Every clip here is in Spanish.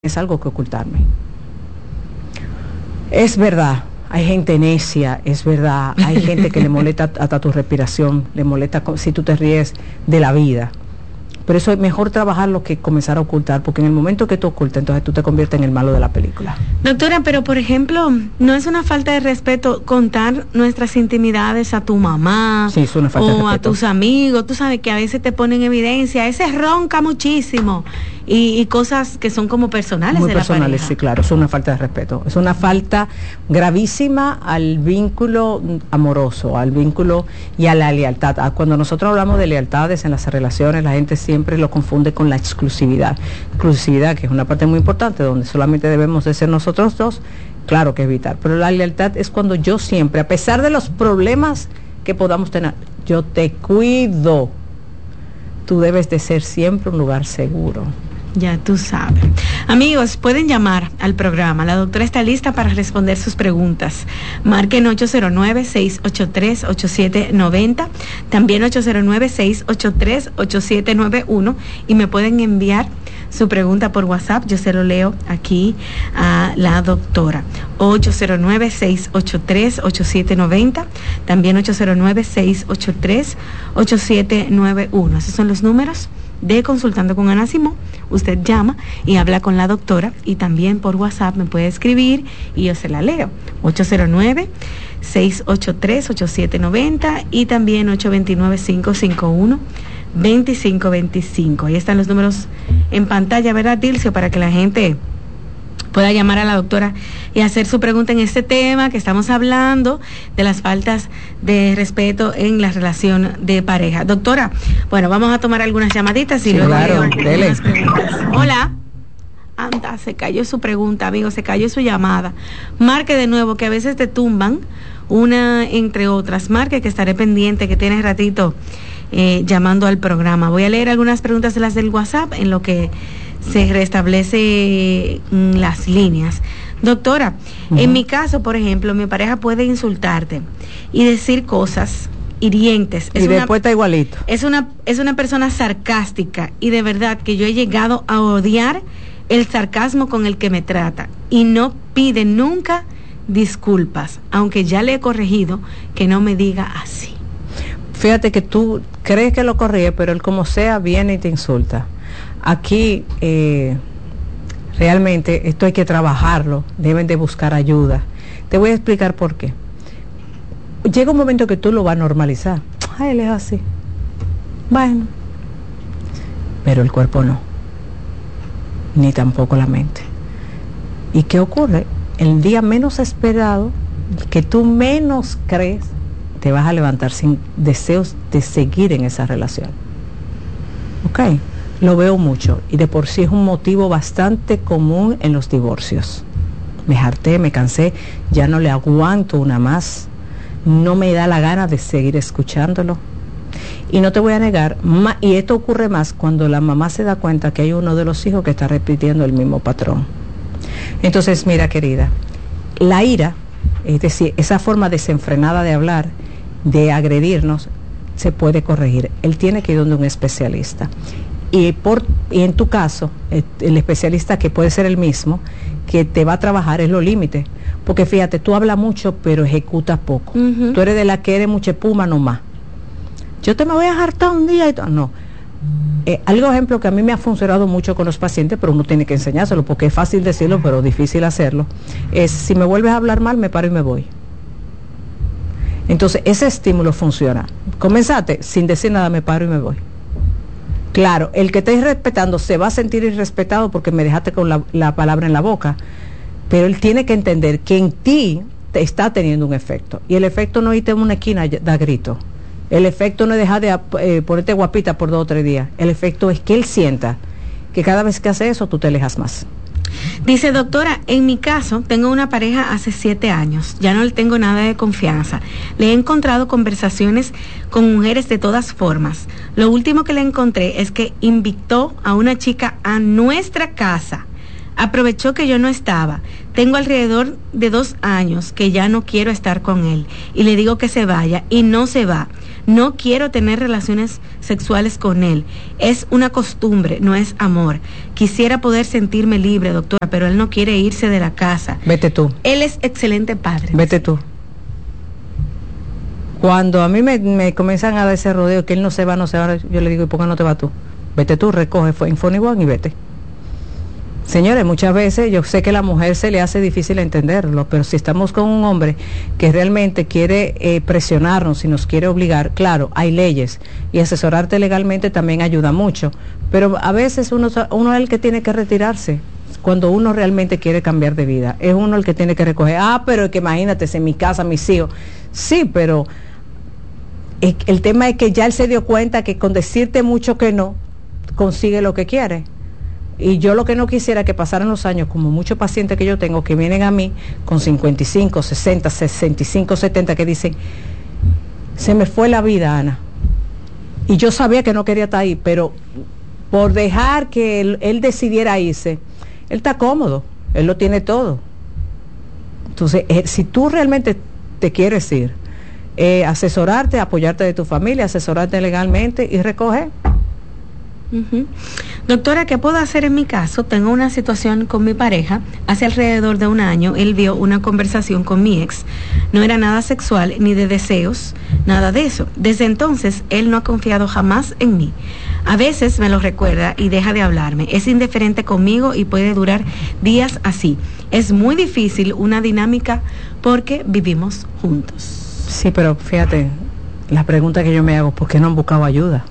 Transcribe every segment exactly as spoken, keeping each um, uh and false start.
es algo que ocultarme. Es verdad, hay gente necia, es verdad, hay gente que le molesta hasta tu respiración, le molesta si tú te ríes de la vida. Pero eso es mejor trabajarlo que comenzar a ocultar, porque en el momento que tú ocultas, entonces tú te conviertes en el malo de la película. Doctora, pero por ejemplo, ¿no es una falta de respeto contar nuestras intimidades a tu mamá? Sí, es una falta de respeto. O a tus amigos? Tú sabes que a veces te ponen en evidencia, ese ronca muchísimo, y, y cosas que son como personales Muy de personales, la pareja. sí, claro, es una falta de respeto. Es una falta gravísima al vínculo amoroso, al vínculo y a la lealtad. Cuando nosotros hablamos de lealtades en las relaciones, la gente siempre lo confunde con la exclusividad. Exclusividad, que es una parte muy importante, donde solamente debemos de ser nosotros dos, claro que evitar. Pero la lealtad es cuando yo siempre, a pesar de los problemas que podamos tener, yo te cuido. Tú debes de ser siempre un lugar seguro. Ya tú sabes. Amigos, pueden llamar al programa. La doctora está lista para responder sus preguntas. Marquen ocho cero nueve, seis ocho tres, ocho siete nueve cero, también ocho cero nueve, seis ocho tres, ocho siete nueve uno, y me pueden enviar su pregunta por WhatsApp. Yo se lo leo aquí a la doctora. ocho cero nueve, seis ocho tres, ocho siete nueve cero, también ocho cero nueve, seis ocho tres, ocho siete nueve uno. Esos son los números de Consultando con Ana Simón. Usted llama y habla con la doctora, y también por WhatsApp me puede escribir y yo se la leo. ocho cero nueve, seis ocho tres, ocho siete nueve cero y también ocho dos nueve, cinco cinco uno, dos cinco dos cinco. Ahí están los números en pantalla, ¿verdad, Dilcio? Para que la gente pueda llamar a la doctora y hacer su pregunta en este tema que estamos hablando, de las faltas de respeto en la relación de pareja. Doctora, bueno, vamos a tomar algunas llamaditas y sí, luego claro, algunas preguntas. Hola. Anda, se cayó su pregunta, amigo, se cayó su llamada. Marque de nuevo, que a veces te tumban, una entre otras. Marque, que estaré pendiente, que tienes ratito eh, llamando al programa. Voy a leer algunas preguntas de las del WhatsApp en lo que se restablece mm, las líneas. Doctora, uh-huh. En mi caso, por ejemplo, mi pareja puede insultarte y decir cosas hirientes. Es y una, después está igualito. Es una, es una persona sarcástica, y de verdad que yo he llegado a odiar el sarcasmo con el que me trata, y no pide nunca disculpas, aunque ya le he corregido que no me diga así. Fíjate que tú crees que lo corrige, pero él como sea viene y te insulta. Aquí eh, realmente esto hay que trabajarlo, deben de buscar ayuda. Te voy a explicar por qué. Llega un momento que tú lo vas a normalizar. Ay, él es así. Bueno, pero el cuerpo no, ni tampoco la mente. ¿Y qué ocurre? El día menos esperado, que tú menos crees, te vas a levantar sin deseos de seguir en esa relación. ¿Ok? Lo veo mucho, y de por sí es un motivo bastante común en los divorcios. Me harté, me cansé, ya no le aguanto una más, no me da la gana de seguir escuchándolo. Y no te voy a negar, y esto ocurre más cuando la mamá se da cuenta que hay uno de los hijos que está repitiendo el mismo patrón. Entonces, mira, querida, la ira, es decir, esa forma desenfrenada de hablar, de agredirnos, se puede corregir. Él tiene que ir donde un especialista. Y, por, y en tu caso, el, el especialista, que puede ser el mismo, que te va a trabajar es los límites. Porque fíjate, tú hablas mucho, pero ejecutas poco. Uh-huh. Tú eres de la que eres mucha espuma nomás. Yo te me voy a hartar un día y todo. No. Eh, algo ejemplo que a mí me ha funcionado mucho con los pacientes, pero uno tiene que enseñárselo, porque es fácil decirlo, pero difícil hacerlo, es: si me vuelves a hablar mal, me paro y me voy. Entonces, ese estímulo funciona. Comenzaste sin decir nada, me paro y me voy. Claro, el que esté irrespetando se va a sentir irrespetado porque me dejaste con la, la palabra en la boca, pero él tiene que entender que en ti te está teniendo un efecto, y el efecto no es irte en una esquina da grito, el efecto no es dejar de eh, ponerte guapita por dos o tres días, el efecto es que él sienta que cada vez que hace eso tú te alejas más. Dice: doctora, en mi caso tengo una pareja hace siete años, ya no le tengo nada de confianza, le he encontrado conversaciones con mujeres de todas formas. Lo último que le encontré es que invitó a una chica a nuestra casa, aprovechó que yo no estaba. Tengo alrededor de dos años que ya no quiero estar con él, y le digo que se vaya y no se va. No quiero tener relaciones sexuales con él. Es una costumbre, no es amor. Quisiera poder sentirme libre, doctora, pero él no quiere irse de la casa. Vete tú. Él es excelente padre. Vete tú. Cuando a mí me, me comienzan a dar ese rodeo, que él no se va, no se va, yo le digo, ¿y por qué no te vas tú? Vete tú, recoge fue Phone One y vete. Señores, muchas veces yo sé que a la mujer se le hace difícil entenderlo, pero si estamos con un hombre que realmente quiere eh, presionarnos y nos quiere obligar, claro, hay leyes y asesorarte legalmente también ayuda mucho, pero a veces uno, uno es el que tiene que retirarse cuando uno realmente quiere cambiar de vida, es uno el que tiene que recoger, ah, pero es que imagínate, es en mi casa, mis hijos, sí, pero el, el tema es que ya él se dio cuenta que con decirte mucho que no, consigue lo que quiere. Y yo lo que no quisiera que pasaran los años, como muchos pacientes que yo tengo que vienen a mí con cincuenta y cinco, sesenta, sesenta y cinco, setenta, que dicen, se me fue la vida, Ana. Y yo sabía que no quería estar ahí, pero por dejar que él, él decidiera irse, él está cómodo, él lo tiene todo. Entonces, eh, si tú realmente te quieres ir, eh, asesorarte, apoyarte de tu familia, asesorarte legalmente y recoger. Uh-huh. Doctora, ¿qué puedo hacer en mi caso? Tengo una situación con mi pareja. Hace alrededor de un año él vio una conversación con mi ex. No era nada sexual ni de deseos, nada de eso. Desde entonces él no ha confiado jamás en mí. A veces me lo recuerda y deja de hablarme. Es indiferente conmigo y puede durar días así. Es muy difícil una dinámica porque vivimos juntos. Sí, pero fíjate, la pregunta que yo me hago, ¿por qué no han buscado ayuda?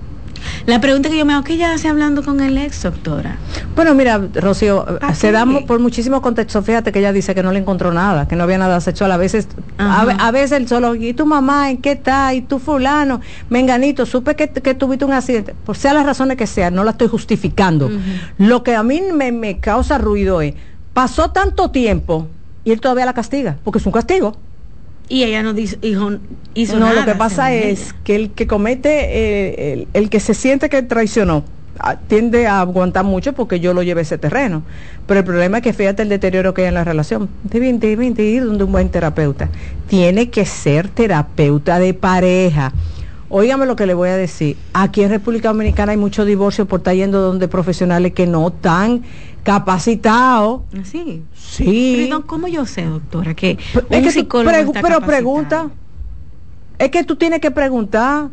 La pregunta que yo me hago, ¿qué ella hace hablando con el ex, doctora? Bueno, mira, Rocío, ¿Ah, se sí? da por muchísimos contextos. Fíjate que ella dice que no le encontró nada, que no había nada sexual. A veces, a, a veces el solo, ¿y tu mamá en qué está? ¿Y tu fulano? Menganito, supe que, que tuviste un accidente. Por sea las razones que sean, no la estoy justificando. Uh-huh. Lo que a mí me, me causa ruido es, pasó tanto tiempo y él todavía la castiga, porque es un castigo. Y ella no dijo, hijo, hizo no, nada. No, lo que pasa es ella. que el que comete, eh, el, el que se siente que traicionó, a, tiende a aguantar mucho porque yo lo llevé a ese terreno. Pero el problema es que fíjate el deterioro que hay en la relación. Deben, deben de ir donde un buen terapeuta. Tiene que ser terapeuta de pareja. Óigame lo que le voy a decir. Aquí en República Dominicana hay mucho divorcio por estar yendo donde profesionales que no están capacitados. Sí. Sí. Pero, ¿cómo yo sé, doctora, que pero, un es que psicólogo pregu- está pero capacitado? Pregunta. Es que tú tienes que preguntar.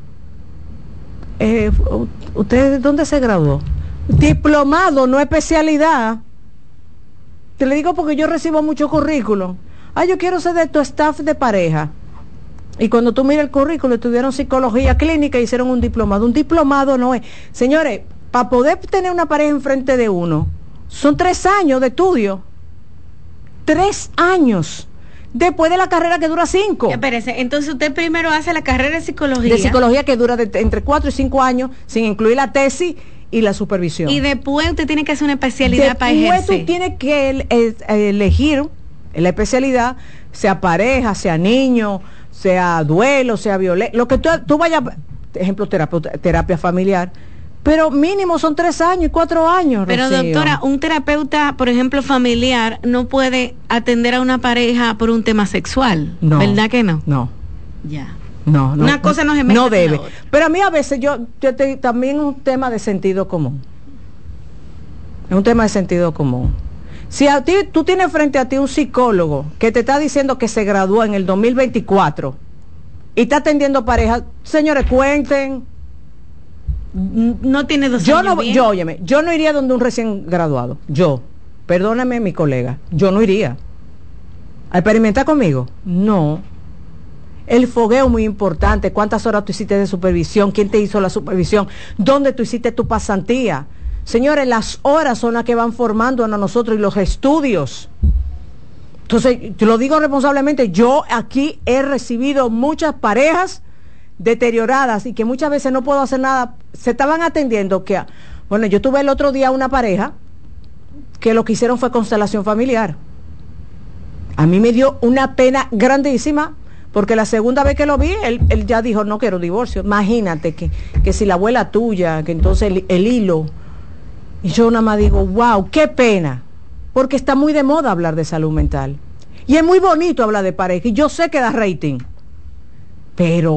Eh, ¿Usted dónde se graduó? Diplomado, no especialidad. Te le digo porque yo recibo mucho currículum. Ah, yo quiero ser de tu staff de pareja. Y cuando tú miras el currículo, estudiaron psicología clínica y hicieron un diplomado. Un diplomado no es. Señores, para poder tener una pareja enfrente de uno, son tres años de estudio. Tres años. Después de la carrera que dura cinco. Espérese, entonces usted primero hace la carrera de psicología. De psicología que dura de, entre cuatro y cinco años, sin incluir la tesis y la supervisión. Y después usted tiene que hacer una especialidad después para ejercer. Después tú tienes que el, el, elegir la especialidad, sea pareja, sea niño, sea duelo, sea violencia, lo que tú, tú vayas, ejemplo, terapia, terapia familiar, pero mínimo son tres años y cuatro años. Pero Rocío. Doctora, un terapeuta, por ejemplo, familiar, no puede atender a una pareja por un tema sexual, no, ¿verdad que no? No. Ya. No, no. Una cosa no se mete No con debe. la otra. Pero a mí a veces yo, yo te, también es un tema de sentido común. Es un tema de sentido común. Si a ti, tú tienes frente a ti un psicólogo que te está diciendo que se graduó en el dos mil veinticuatro y está atendiendo parejas, señores, cuenten. No tiene dos yo años no, bien. yo, óyeme, yo no iría donde un recién graduado. Yo, perdóname mi colega, yo no iría. ¿A experimentar conmigo? No. El fogueo es muy importante. ¿Cuántas horas tú hiciste de supervisión? ¿Quién te hizo la supervisión? ¿Dónde tú hiciste tu pasantía? Señores, las horas son las que van formando a nosotros y los estudios. Entonces, te lo digo responsablemente, yo aquí he recibido muchas parejas deterioradas y que muchas veces no puedo hacer nada. Se estaban atendiendo que, bueno, yo tuve el otro día una pareja que lo que hicieron fue constelación familiar. A mí me dio una pena grandísima porque la segunda vez que lo vi, él, él ya dijo, no quiero divorcio. Imagínate que, que si la abuela tuya, que entonces el, el hilo... Y yo nada más digo, wow, qué pena, porque está muy de moda hablar de salud mental. Y es muy bonito hablar de pareja, y yo sé que da rating. Pero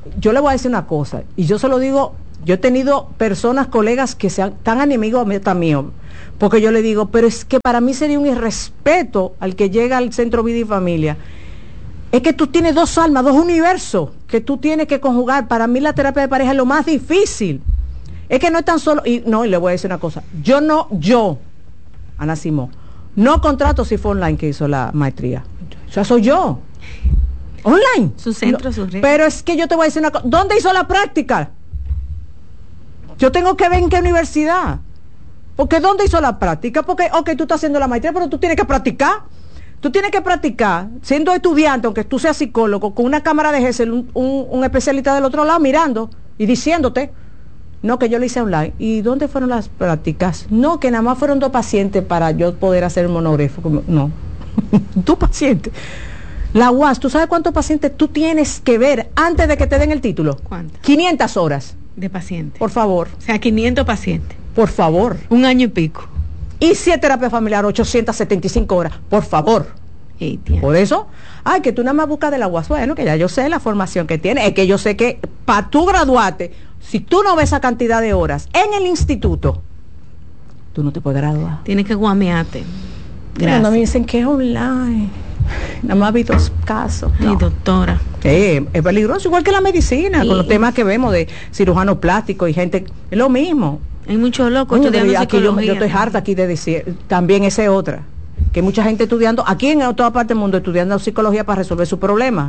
yo le voy a decir una cosa, y yo se lo digo, yo he tenido personas, colegas que sean tan enemigos míos, porque yo le digo, pero es que para mí sería un irrespeto al que llega al Centro Vida y Familia. Es que tú tienes dos almas, dos universos que tú tienes que conjugar. Para mí la terapia de pareja es lo más difícil. Es que no es tan solo, y no, y le voy a decir una cosa, yo no, yo, Ana Simón, no contrato si fue online que hizo la maestría. O sea, soy yo. Online. Su centro, no, su red. Pero es que yo te voy a decir una cosa, ¿dónde hizo la práctica? Yo tengo que ver en qué universidad. Porque ¿dónde hizo la práctica? Porque, ok, tú estás haciendo la maestría, pero tú tienes que practicar. Tú tienes que practicar, siendo estudiante, aunque tú seas psicólogo, con una cámara de Gesell, un, un, un especialista del otro lado mirando y diciéndote, no, que yo lo hice online. ¿Y dónde fueron las prácticas? No, que nada más fueron dos pacientes para yo poder hacer un monográfico. No, dos pacientes. La U A S, ¿tú sabes cuántos pacientes tú tienes que ver antes de que te den el título? ¿Cuántos? quinientas horas. De pacientes. Por favor. O sea, quinientos pacientes. Por favor. Un año y pico. Y si es terapia familiar, ochocientas setenta y cinco horas, por favor. Hey, por eso, ay, que tú nada más buscas de la U A S, bueno, que ya yo sé la formación que tiene, es que yo sé que para tú graduarte, si tú no ves esa cantidad de horas en el instituto, tú no te puedes graduar. Tienes que guamearte. Gracias. No me dicen que es online, nada más vi dos casos. Ay, no. Doctora. Sí, es peligroso, igual que la medicina, sí. Con los temas que vemos de cirujano plástico y gente, es lo mismo. Hay muchos locos estudiando aquí yo, yo estoy harta aquí de decir, también esa es otra, que hay mucha gente estudiando, aquí en toda parte del mundo, estudiando psicología para resolver su problema.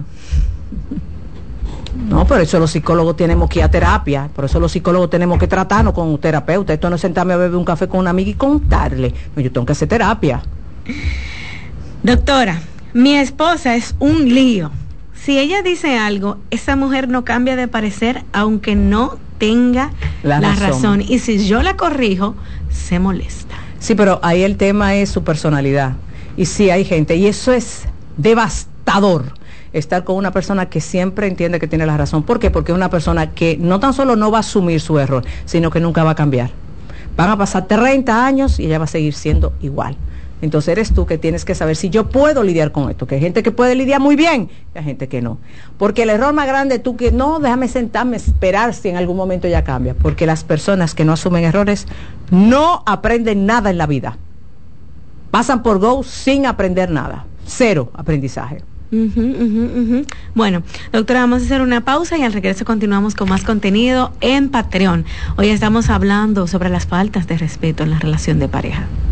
No, por eso los psicólogos tenemos que ir a terapia, por eso los psicólogos tenemos que tratarnos con un terapeuta. Esto no es sentarme a beber un café con una amiga y contarle, no, yo tengo que hacer terapia. Doctora, mi esposa es un lío. Si ella dice algo, esa mujer no cambia de parecer, aunque no tenga la, la razón. razón. Y si yo la corrijo, se molesta. Sí, pero ahí el tema es su personalidad. Y sí hay gente, y eso es devastador, estar con una persona que siempre entiende que tiene la razón. ¿Por qué? Porque es una persona que no tan solo no va a asumir su error, sino que nunca va a cambiar. Van a pasar treinta años y ella va a seguir siendo igual. Entonces eres tú que tienes que saber si yo puedo lidiar con esto, que hay gente que puede lidiar muy bien y hay gente que no. Porque el error más grande es tú que no, déjame sentarme, esperar si en algún momento ya cambia. Porque las personas que no asumen errores no aprenden nada en la vida. Pasan por Go sin aprender nada. Cero aprendizaje. Uh-huh, uh-huh, uh-huh. Bueno, doctora, vamos a hacer una pausa y al regreso continuamos con más contenido en Patreon. Hoy estamos hablando sobre las faltas de respeto en la relación de pareja.